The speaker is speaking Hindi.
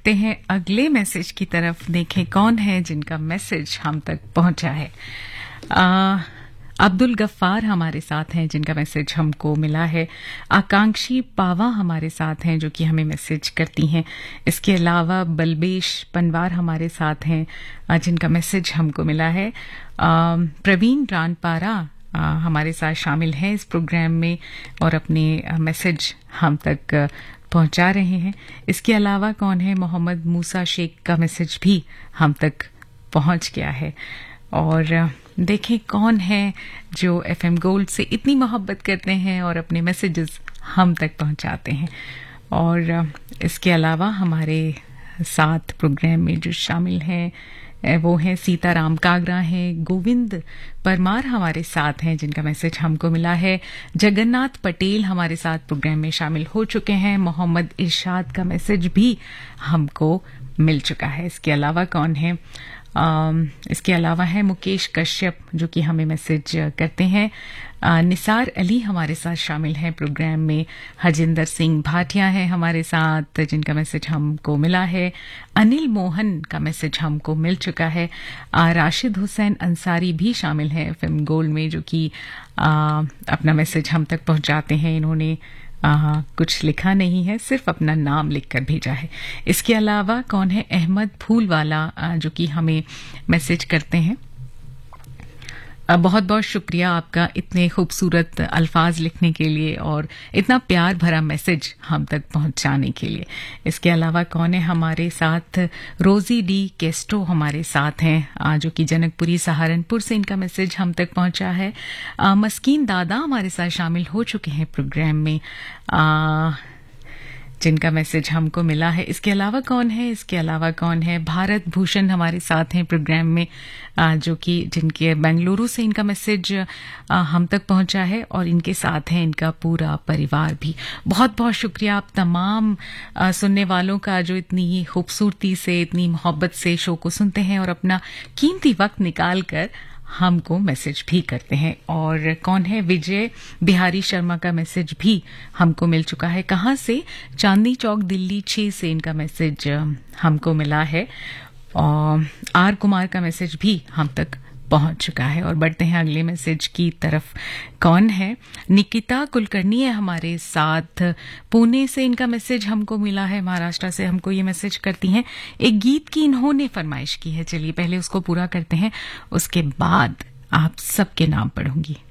बढ़ते हैं अगले मैसेज की तरफ। देखें कौन है जिनका मैसेज हम तक पहुंचा है। अब्दुल गफ्फार हमारे साथ हैं जिनका मैसेज हमको मिला है। आकांक्षी पावा हमारे साथ हैं जो कि हमें मैसेज करती हैं। इसके अलावा बलबेश पनवार हमारे साथ हैं जिनका मैसेज हमको मिला है। प्रवीण रानपारा हमारे साथ शामिल हैं इस प्रोग्राम में और अपने मैसेज हम तक पहुंचा रहे हैं। इसके अलावा कौन है, मोहम्मद मूसा शेख का मैसेज भी हम तक पहुंच गया है। और देखें कौन है जो एफएम गोल्ड से इतनी मोहब्बत करते हैं और अपने मैसेजेस हम तक पहुंचाते हैं। और इसके अलावा हमारे साथ प्रोग्राम में जो शामिल हैं वो हैं सीताराम कागरा हैं, गोविंद परमार हमारे साथ हैं जिनका मैसेज हमको मिला है। जगन्नाथ पटेल हमारे साथ प्रोग्राम में शामिल हो चुके हैं। मोहम्मद इरशाद का मैसेज भी हमको मिल चुका है। इसके अलावा कौन है, इसके अलावा है मुकेश कश्यप जो कि हमें मैसेज करते हैं। निसार अली हमारे साथ शामिल हैं प्रोग्राम में। हजिंदर सिंह भाटिया है हमारे साथ जिनका मैसेज हमको मिला है। अनिल मोहन का मैसेज हमको मिल चुका है। राशिद हुसैन अंसारी भी शामिल हैं एफएम गोल्ड में जो कि अपना मैसेज हम तक पहुंचाते हैं। इन्होंने कुछ लिखा नहीं है, सिर्फ अपना नाम लिखकर भेजा है। इसके अलावा कौन है, अहमद फूलवाला जो कि हमें मैसेज करते हैं। बहुत बहुत शुक्रिया आपका इतने खूबसूरत अल्फाज लिखने के लिए और इतना प्यार भरा मैसेज हम तक पहुंचाने के लिए। इसके अलावा कौन है हमारे साथ, रोजी डी केस्टो हमारे साथ हैं जो कि जनकपुरी सहारनपुर से इनका मैसेज हम तक पहुंचा है। मस्कीन दादा हमारे साथ शामिल हो चुके हैं प्रोग्राम में जिनका मैसेज हमको मिला है। इसके अलावा कौन है, इसके अलावा कौन है, भारत भूषण हमारे साथ हैं प्रोग्राम में जो कि जिनके बेंगलुरु से इनका मैसेज हम तक पहुंचा है और इनके साथ है इनका पूरा परिवार भी। बहुत बहुत शुक्रिया आप तमाम सुनने वालों का जो इतनी खूबसूरती से, इतनी मोहब्बत से शो को सुनते हैं और अपना कीमती वक्त निकाल कर हमको मैसेज भी करते हैं। और कौन है, विजय बिहारी शर्मा का मैसेज भी हमको मिल चुका है। कहाँ से, चांदनी चौक दिल्ली 6 से इनका मैसेज हमको मिला है। और आर कुमार का मैसेज भी हम तक पहुंच चुका है। और बढ़ते हैं अगले मैसेज की तरफ। कौन है, निकिता कुलकर्णी है हमारे साथ, पुणे से इनका मैसेज हमको मिला है। महाराष्ट्र से हमको ये मैसेज करती हैं। एक गीत की इन्होंने फरमाइश की है, चलिए पहले उसको पूरा करते हैं, उसके बाद आप सबके नाम पढ़ूंगी।